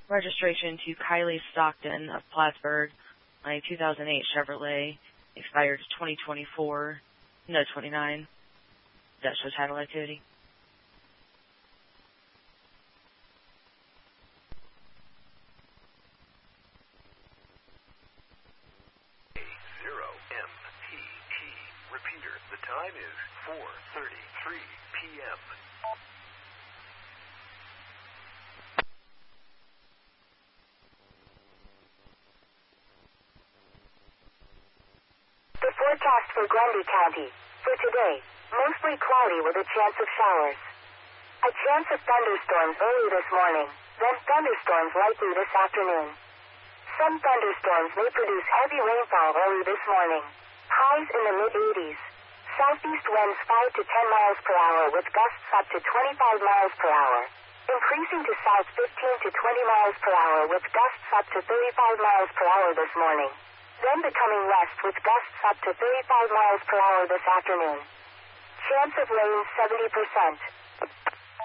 registration to Kylie Stockton of Plattsburgh on a 2008 Chevrolet, expired 2024, no 29. That shows title activity. Repeater, the time is 4:33 p.m. The forecast for Grundy County. For today, mostly cloudy with a chance of showers. A chance of thunderstorms early this morning, then thunderstorms likely this afternoon. Some thunderstorms may produce heavy rainfall early this morning. Highs in the mid-80s. Southeast winds 5 to 10 miles per hour with gusts up to 25 miles per hour. Increasing to south 15 to 20 miles per hour with gusts up to 35 miles per hour this morning. Then becoming west with gusts up to 35 miles per hour this afternoon. Chance of rain 70%.